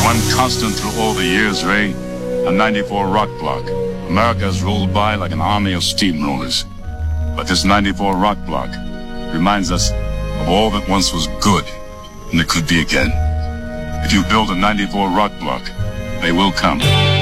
one constant through all the years, Ray, a 94 rock block. America has rolled by like an army of steamrollers. But this 94 rock block reminds us of all that once was good and that could be again. If you build a 94 rock block, they will come.